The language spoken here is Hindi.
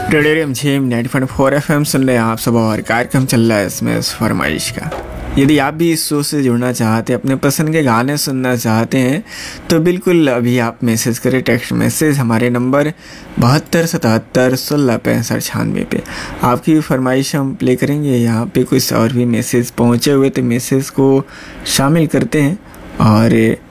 रेडियो MGM 90.4 FM सुन रहे हैं आप सब और कार्यक्रम चल रहा है इसमें फरमाइश का। यदि आप भी इस शो से जुड़ना चाहते हैं, अपने पसंद के गाने सुनना चाहते हैं तो बिल्कुल अभी आप मैसेज करें, टेक्स्ट मैसेज हमारे नंबर 7277166596 पे। आपकी भी फरमाइश हम प्ले करेंगे। यहाँ पे कुछ और भी मैसेज पहुँचे हुए थे, मैसेज को शामिल करते हैं और